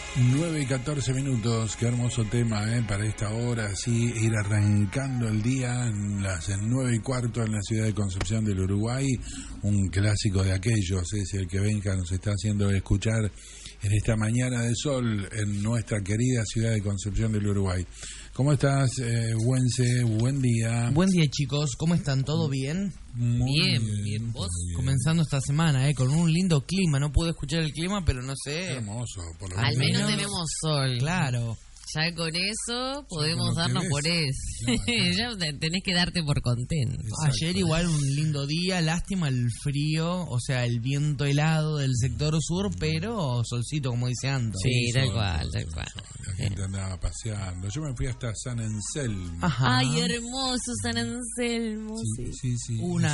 9:14, qué hermoso tema para esta hora, así ir arrancando el día en las 9:15 en la ciudad de Concepción del Uruguay, un clásico de aquellos, es el que Benja nos está haciendo escuchar en esta mañana de sol en nuestra querida ciudad de Concepción del Uruguay. ¿Cómo estás, Güense? Buen día. Buen día, chicos. ¿Cómo están? ¿Todo bien? Bien. ¿Vos? Bien. Comenzando esta semana, con un lindo clima. No pude escuchar el clima, pero no sé. Qué hermoso. Por lo Al menos tenemos sol. Claro. Ya con eso podemos darnos por eso. Ya tenés que darte por contento. Exacto. Ayer igual un lindo día, lástima el frío, o sea, el viento helado del sector sur, pero solcito, como dice Ando. Sí, tal cual. La gente andaba paseando. Yo me fui hasta San Anselmo. Ajá. Ay, hermoso San Anselmo. Sí.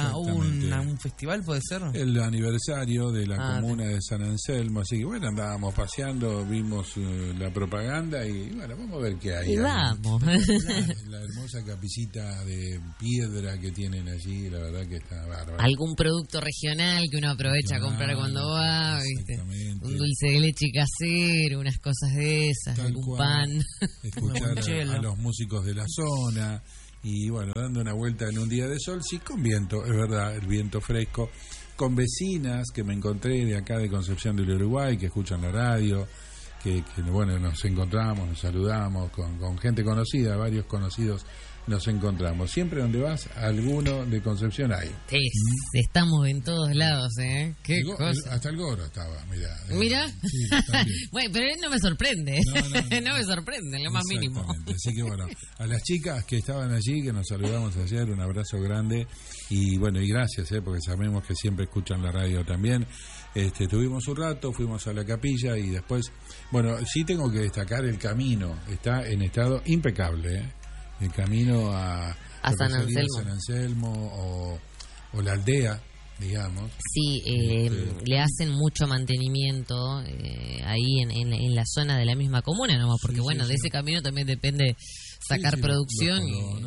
Un festival, ¿puede ser? El aniversario de la comuna de San Anselmo, así que bueno, andábamos paseando, vimos la propaganda y bueno, vamos a ver qué hay. Y vamos. La hermosa capillita de piedra que tienen allí, la verdad que está bárbaro. Algún producto regional que uno aprovecha a comprar cuando va, ¿viste? Un dulce de leche casero, unas cosas de esas, Tal algún cual. pan. Escuchar a los músicos de la zona y bueno, dando una vuelta en un día de sol, sí, con viento, es verdad, el viento fresco, con vecinas que me encontré de acá de Concepción del Uruguay, que escuchan la radio, que bueno, nos encontramos, nos saludamos, con gente conocida, varios conocidos nos encontramos. Siempre donde vas, alguno de Concepción hay. Estamos en todos lados, ¿eh? Qué cosa. Hasta el Goro estaba, ¿Mira? Sí, también. Bueno, pero él no me sorprende. No me sorprende, lo más mínimo. Así que bueno, a las chicas que estaban allí, que nos saludamos ayer, un abrazo grande y bueno, y gracias, porque sabemos que siempre escuchan la radio también. Tuvimos un rato, fuimos a la capilla y después, bueno, sí tengo que destacar el camino, está en estado impecable, el camino a San Anselmo. San Anselmo o la aldea, digamos. Sí, le hacen mucho mantenimiento ahí en la zona de la misma comuna nomás, porque de ese camino también depende sacar producción.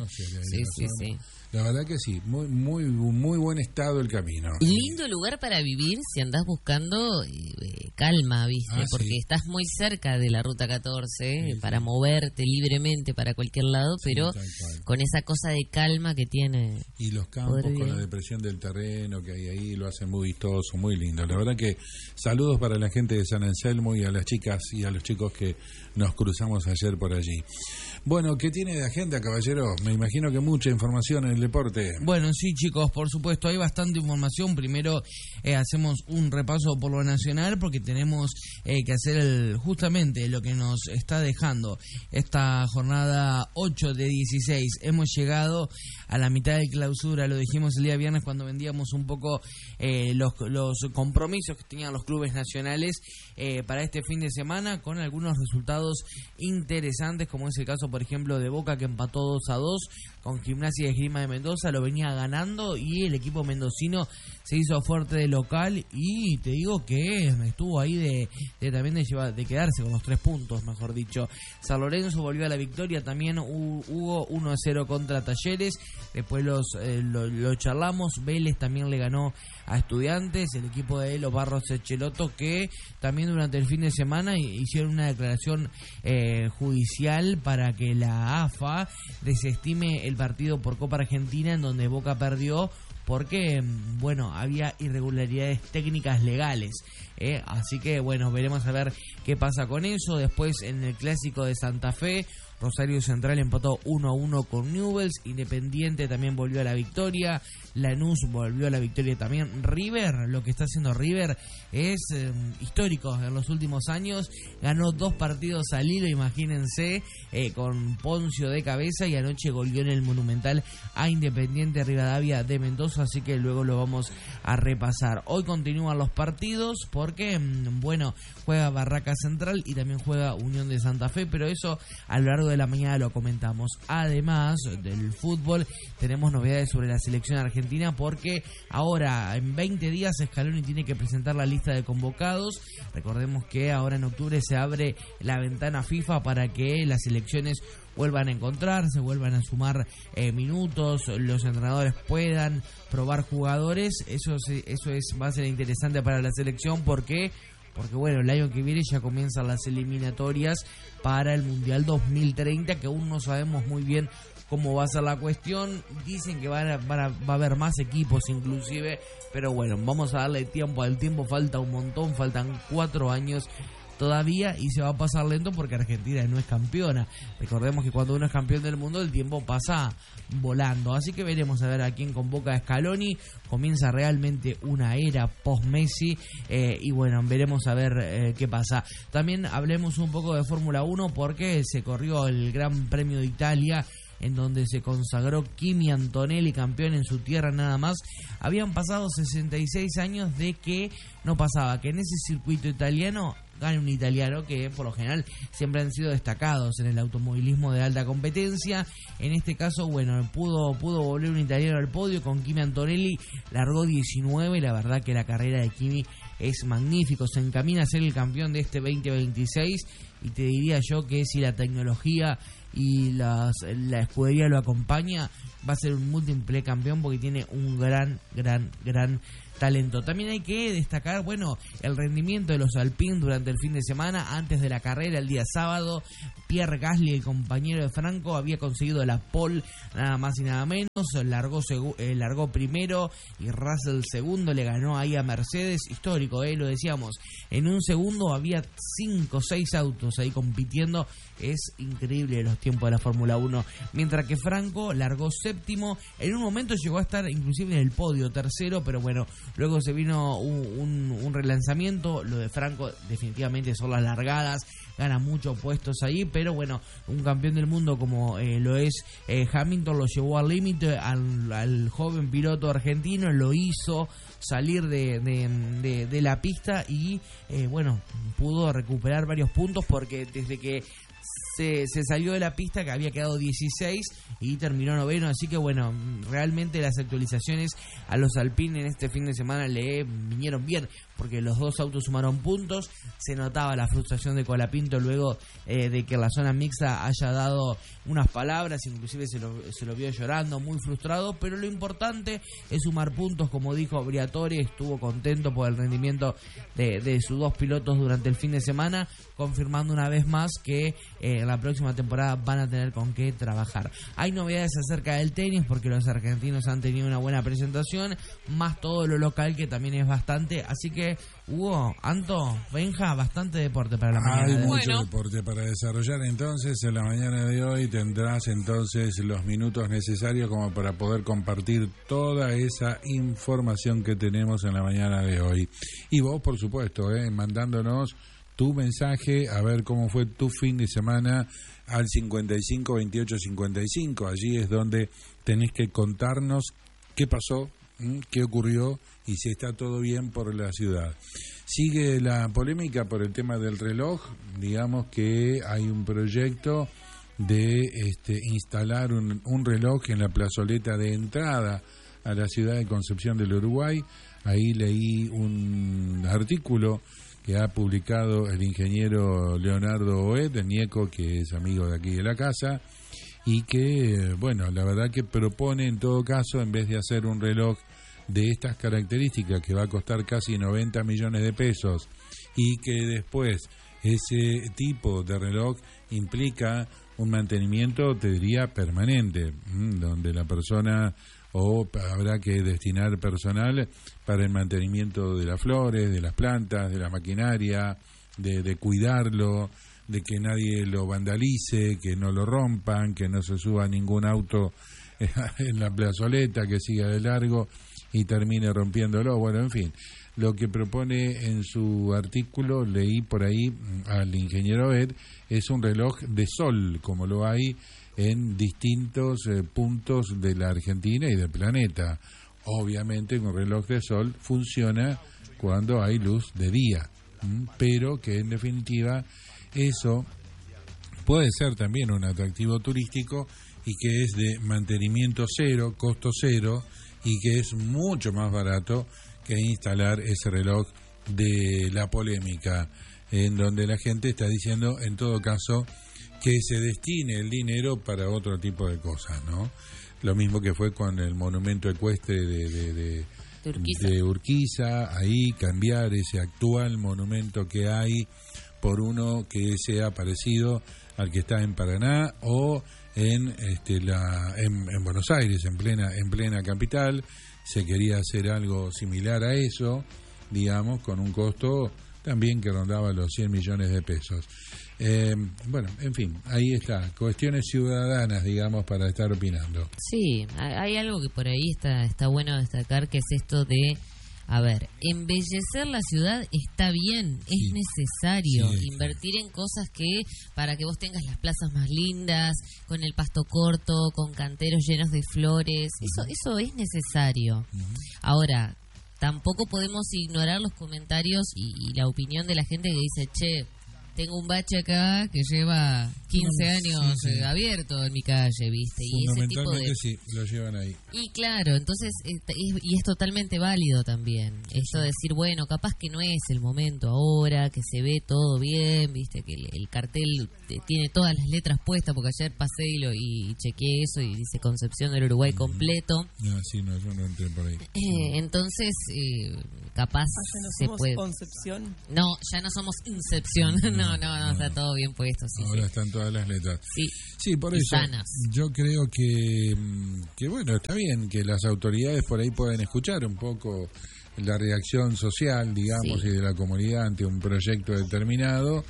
Sí. La verdad que sí, muy buen estado el camino. Lindo lugar para vivir si andás buscando calma, ¿viste? Porque estás muy cerca de la Ruta 14 para moverte libremente para cualquier lado, pero con esa cosa de calma que tiene. Y los campos con la depresión del terreno que hay ahí lo hacen muy vistoso, muy lindo. La verdad que saludos para la gente de San Anselmo y a las chicas y a los chicos que nos cruzamos ayer por allí. Bueno, ¿qué tiene de agenda, caballero? Me imagino que mucha información en el deporte. Bueno, sí, chicos, por supuesto, hay bastante información. Primero hacemos un repaso por lo nacional porque tenemos que hacer justamente lo que nos está dejando esta jornada 8 de 16. Hemos llegado a la mitad de clausura, lo dijimos el día viernes cuando vendíamos un poco los compromisos que tenían los clubes nacionales para este fin de semana, con algunos resultados interesantes, como es el caso, por ejemplo, de Boca, que empató 2-2 con Gimnasia y Esgrima de Mendoza, lo venía ganando y el equipo mendocino se hizo fuerte de local y te digo que estuvo ahí de quedarse con los 3 puntos, mejor dicho. San Lorenzo volvió a la victoria, también hubo 1-0 contra Talleres, después lo charlamos. Vélez también le ganó a Estudiantes, el equipo de los Barros Echeloto, que también durante el fin de semana hicieron una declaración judicial para que la AFA desestime el partido por Copa Argentina en donde Boca perdió porque, había irregularidades técnicas legales. Así que, veremos a ver qué pasa con eso. Después, en el Clásico de Santa Fe, Rosario Central empató 1-1 con Newell's. Independiente también volvió a la victoria. Lanús volvió a la victoria también. River, lo que está haciendo River es histórico en los últimos años. Ganó 2 partidos al hilo, imagínense, con Poncio de cabeza, y anoche goleó en el Monumental a Independiente Rivadavia de Mendoza, así que luego lo vamos a repasar. Hoy continúan los partidos porque, juega Barraca Central y también juega Unión de Santa Fe, pero eso a lo largo de la mañana lo comentamos. Además del fútbol, tenemos novedades sobre la selección argentina porque ahora en 20 días Scaloni tiene que presentar la lista de convocados. Recordemos que ahora en octubre se abre la ventana FIFA para que las selecciones vuelvan a encontrarse, vuelvan a sumar minutos, los entrenadores puedan probar jugadores. Eso va a ser interesante para la selección porque porque bueno, el año que viene ya comienzan las eliminatorias para el Mundial 2030, que aún no sabemos muy bien cómo va a ser la cuestión. Dicen que va a haber más equipos inclusive, pero bueno, vamos a darle tiempo al tiempo, falta un montón, faltan 4 años todavía y se va a pasar lento porque Argentina no es campeona. Recordemos que cuando uno es campeón del mundo el tiempo pasa volando, así que veremos a ver a quién convoca a Scaloni. Comienza realmente una era post-Messi y bueno, veremos a ver qué pasa. También hablemos un poco de Fórmula 1 porque se corrió el Gran Premio de Italia, en donde se consagró Kimi Antonelli campeón en su tierra nada más. Habían pasado 66 años de que no pasaba que en ese circuito italiano gane un italiano, que por lo general siempre han sido destacados en el automovilismo de alta competencia. En este caso, bueno, pudo volver un italiano al podio con Kimi Antonelli, largó 19 y la verdad que la carrera de Kimi es magnífico, se encamina a ser el campeón de este 2026 y te diría yo que si la tecnología y la escudería lo acompaña, va a ser un múltiple campeón porque tiene un gran talento. También hay que destacar, bueno, el rendimiento de los Alpine durante el fin de semana. Antes de la carrera, el día sábado, Pierre Gasly, el compañero de Franco, había conseguido la pole, nada más y nada menos. Largó primero y Russell segundo, le ganó ahí a Mercedes. Histórico, lo decíamos. En un segundo había 5 o 6 autos ahí compitiendo. Es increíble los tiempos de la Fórmula 1. Mientras que Franco largó séptimo. En un momento llegó a estar inclusive en el podio, tercero, pero bueno, luego se vino un relanzamiento. Lo de Franco definitivamente son las largadas, gana muchos puestos ahí, pero bueno, un campeón del mundo como lo es Hamilton lo llevó al límite al joven piloto argentino, lo hizo salir de la pista y bueno, pudo recuperar varios puntos porque desde que se salió de la pista, que había quedado 16 y terminó noveno, así que bueno, realmente las actualizaciones a los Alpine en este fin de semana le vinieron bien, porque los dos autos sumaron puntos. Se notaba la frustración de Colapinto luego de que la zona mixta haya dado unas palabras, inclusive se lo vio llorando, muy frustrado, pero lo importante es sumar puntos, como dijo Briatore, estuvo contento por el rendimiento de sus dos pilotos durante el fin de semana, confirmando una vez más que la próxima temporada van a tener con qué trabajar. Hay novedades acerca del tenis porque los argentinos han tenido una buena presentación, más todo lo local que también es bastante, así que Hugo, Anto, Benja, bastante deporte para la mañana. Hay mucho deporte para desarrollar, entonces en la mañana de hoy tendrás entonces los minutos necesarios como para poder compartir toda esa información que tenemos en la mañana de hoy. Y vos, por supuesto, mandándonos tu mensaje, a ver cómo fue tu fin de semana al 55 28 55. Allí es donde tenés que contarnos qué pasó, qué ocurrió y si está todo bien por la ciudad. Sigue la polémica por el tema del reloj. Digamos que hay un proyecto de instalar un reloj en la plazoleta de entrada a la ciudad de Concepción del Uruguay. Ahí leí un artículo que ha publicado el ingeniero Leonardo Oed, de Nieco, que es amigo de aquí de la casa, y que, bueno, la verdad que propone en todo caso, en vez de hacer un reloj de estas características que va a costar casi 90 millones de pesos y que después ese tipo de reloj implica un mantenimiento, te diría, permanente, donde la persona habrá que destinar personal para el mantenimiento de las flores, de las plantas, de la maquinaria, de cuidarlo, de que nadie lo vandalice, que no lo rompan, que no se suba ningún auto en la plazoleta, que siga de largo y termine rompiéndolo. Bueno, en fin, lo que propone en su artículo, leí por ahí al ingeniero Ed, es un reloj de sol, como lo hay en distintos puntos de la Argentina y del planeta. Obviamente un reloj de sol funciona cuando hay luz de día, pero que en definitiva eso puede ser también un atractivo turístico y que es de mantenimiento cero, costo cero, y que es mucho más barato que instalar ese reloj de la polémica, en donde la gente está diciendo, en todo caso, que se destine el dinero para otro tipo de cosas, ¿no? Lo mismo que fue con el monumento ecuestre de de Urquiza, ahí cambiar ese actual monumento que hay por uno que sea parecido al que está en Paraná o en Buenos Aires, en plena capital. Se quería hacer algo similar a eso, digamos, con un costo también que rondaba los 100 millones de pesos. Bueno, en fin, ahí está, cuestiones ciudadanas, digamos, para estar opinando. Sí, hay algo que por ahí está bueno destacar, que es esto de, a ver, embellecer la ciudad está bien, es necesario invertir en cosas que, para que vos tengas las plazas más lindas, con el pasto corto, con canteros llenos de flores, eso es necesario. Ahora, tampoco podemos ignorar los comentarios y la opinión de la gente que dice, che, tengo un bache acá que lleva 15 años abierto en mi calle, ¿viste? Y ese tipo de... sí, lo llevan ahí. Y claro, entonces, y es totalmente válido también. Esto de decir, bueno, capaz que no es el momento ahora, que se ve todo bien, ¿viste? Que el cartel tiene todas las letras puestas, porque ayer pasé y chequeé eso y dice Concepción del Uruguay completo. No, sí, no, yo no entré por ahí. Entonces, capaz se puede... Concepción? No, ya no somos Incepción, no, está todo bien puesto. Sí, ahora están todas las letras. Sí, por eso sanas. Yo creo que bueno, está bien que las autoridades por ahí puedan escuchar un poco la reacción social, digamos, y de la comunidad ante un proyecto determinado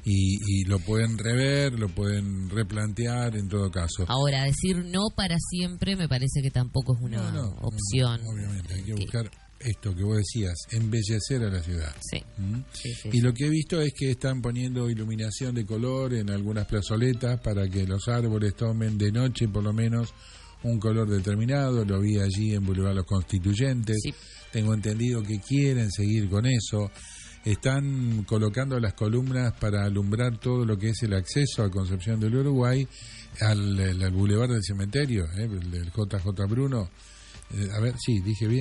y lo pueden rever, lo pueden replantear en todo caso. Ahora, decir no para siempre me parece que tampoco es una opción. Obviamente, hay que buscar esto que vos decías, embellecer a la ciudad. Sí. Y lo que he visto es que están poniendo iluminación de color en algunas plazoletas para que los árboles tomen de noche por lo menos un color determinado. Lo vi allí en Boulevard Los Constituyentes. Tengo entendido que quieren seguir con eso. Están colocando las columnas para alumbrar todo lo que es el acceso a Concepción del Uruguay, al Boulevard del Cementerio, el JJ Bruno. A ver, sí, dije bien.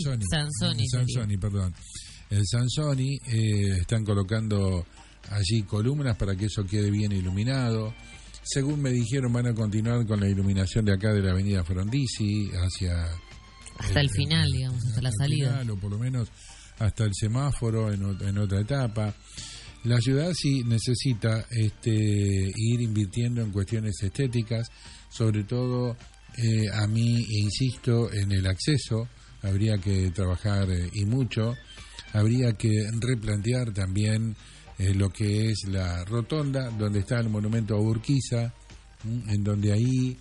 Sansoni, perdón. El Sansoni, están colocando allí columnas para que eso quede bien iluminado. Según me dijeron, van a continuar con la iluminación de acá de la avenida Frondizi hasta el final, digamos, hasta la salida. Final, o por lo menos hasta el semáforo en otra etapa. La ciudad sí necesita ir invirtiendo en cuestiones estéticas, sobre todo... a mí, insisto, en el acceso habría que trabajar y mucho. Habría que replantear también lo que es la rotonda donde está el monumento a Urquiza, en donde ahí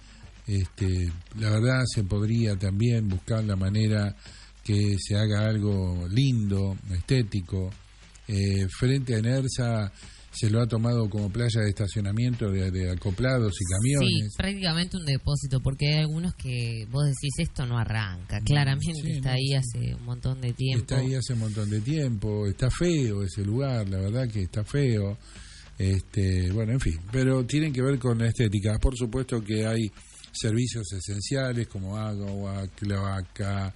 la verdad se podría también buscar la manera que se haga algo lindo, estético. Frente a Enersa se lo ha tomado como playa de estacionamiento de acoplados y camiones. Sí, prácticamente un depósito, porque hay algunos que vos decís, esto no arranca. Claramente está ahí hace un montón de tiempo. Está ahí hace un montón de tiempo. Está feo ese lugar, la verdad que está feo. Bueno, en fin, pero tienen que ver con la estética. Por supuesto que hay servicios esenciales como agua, cloaca,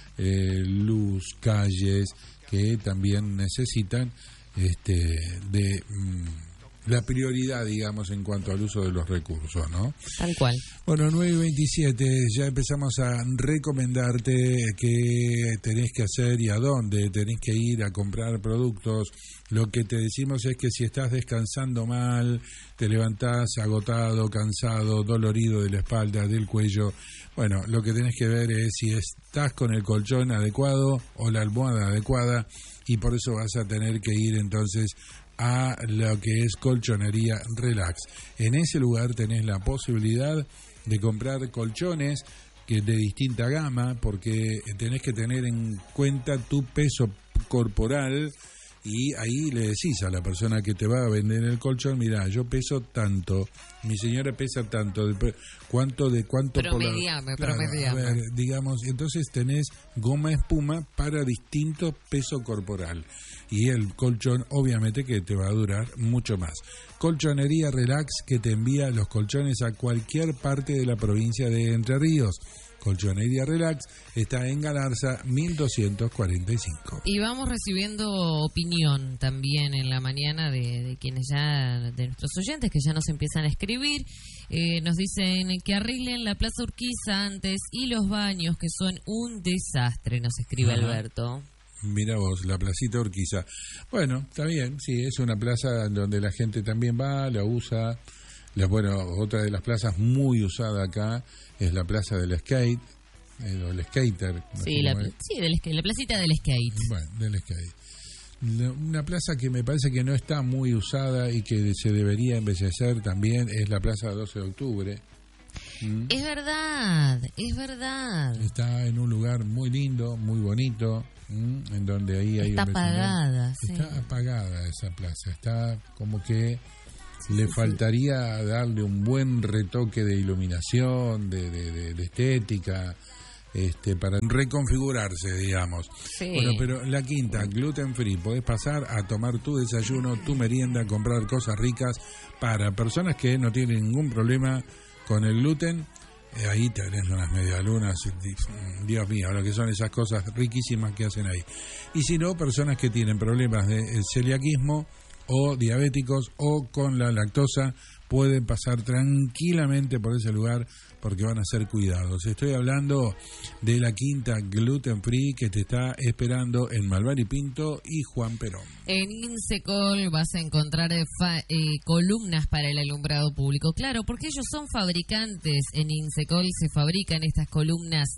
luz, calles, que también necesitan de la prioridad, digamos, en cuanto al uso de los recursos, ¿no? Tal cual. Bueno, 9:27, ya empezamos a recomendarte qué tenés que hacer y a dónde tenés que ir a comprar productos. Lo que te decimos es que si estás descansando mal, te levantás agotado, cansado, dolorido de la espalda, del cuello, bueno, lo que tenés que ver es si estás con el colchón adecuado o la almohada adecuada, y por eso vas a tener que ir entonces a lo que es Colchonería Relax. En ese lugar tenés la posibilidad de comprar colchones que de distinta gama, porque tenés que tener en cuenta tu peso corporal, y ahí le decís a la persona que te va a vender el colchón, mirá, yo peso tanto, mi señora pesa tanto, cuánto promediame. A ver, digamos, entonces tenés goma espuma para distinto peso corporal, y el colchón obviamente que te va a durar mucho más. Colchonería Relax, que te envía los colchones a cualquier parte de la provincia de Entre Ríos. Colchones Idea Relax está en Galarza 1245. Y vamos recibiendo opinión también en la mañana de quienes ya, de nuestros oyentes que ya nos empiezan a escribir. Nos dicen que arreglen la Plaza Urquiza antes y los baños, que son un desastre, nos escribe Alberto. Mira vos, la placita Urquiza. Bueno, está bien, sí, es una plaza donde la gente también va, la usa. Otra de las plazas muy usada acá es la plaza del skate, o el skater. Sí, la placita del skate. Bueno, del skate. Una plaza que me parece que no está muy usada y que se debería embellecer también es la plaza 12 de octubre. Es verdad, es verdad. Está en un lugar muy lindo, muy bonito, en donde ahí hay... Está apagada, sí. Está apagada esa plaza, está como que le faltaría darle un buen retoque de iluminación, de estética, para reconfigurarse, digamos. Sí. Bueno, pero la quinta, gluten free, podés pasar a tomar tu desayuno, tu merienda, comprar cosas ricas para personas que no tienen ningún problema con el gluten. Ahí tenés unas medialunas, Dios mío, lo que son esas cosas riquísimas que hacen ahí. Y si no, personas que tienen problemas de celiaquismo o diabéticos o con la lactosa pueden pasar tranquilamente por ese lugar porque van a ser cuidados. Estoy hablando de la quinta gluten free que te está esperando en Malvar Pinto y Juan Perón. En Insecol vas a encontrar columnas para el alumbrado público. Claro, porque ellos son fabricantes. En Insecol se fabrican estas columnas